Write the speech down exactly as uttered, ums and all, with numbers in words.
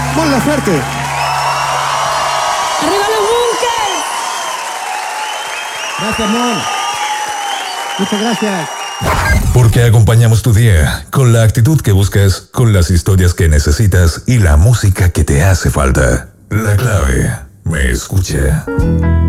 Mon Laferte. ¡Arriba los Bunkers! Gracias, Mon. Muchas gracias. Porque acompañamos tu día con la actitud que buscas, con las historias que necesitas y la música que te hace falta. La clave, me escucha.